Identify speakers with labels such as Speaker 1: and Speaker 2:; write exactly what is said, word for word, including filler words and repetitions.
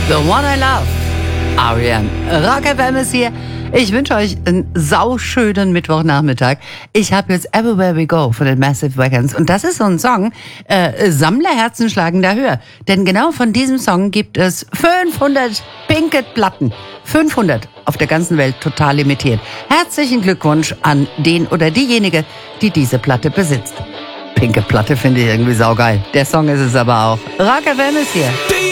Speaker 1: The One I Love. R E M. Rock F M ist hier. Ich wünsche euch einen sauschönen Mittwochnachmittag. Ich habe jetzt Everywhere We Go von den Massive Wagons. Und das ist so ein Song, äh, Sammlerherzen schlagen da höher. Denn genau von diesem Song gibt es fünfhundert pinke Platten. fünfhundert auf der ganzen Welt, total limitiert. Herzlichen Glückwunsch an den oder diejenige, die diese Platte besitzt. Pinke Platte finde ich irgendwie saugeil. Der Song ist es aber auch. Rock F M ist hier.